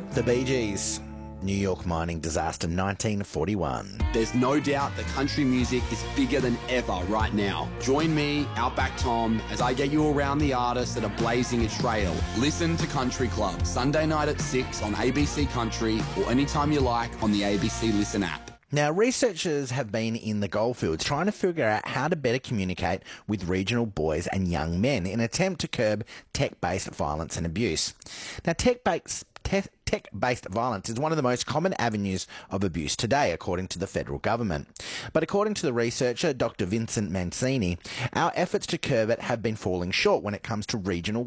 The Bee Gees, New York mining disaster 1941. There's no doubt that country music is bigger than ever right now. Join me, Outback Tom, as I get you around the artists that are blazing a trail. Listen to Country Club, Sunday night at 6 on ABC Country or anytime you like on the ABC Listen app. Now, researchers have been in the goldfields trying to figure out how to better communicate with regional boys and young men in an attempt to curb tech-based violence and abuse. Now, tech-based violence is one of the most common avenues of abuse today, according to the federal government. But according to the researcher, Dr. Vincent Mancini, our efforts to curb it have been falling short when it comes to regional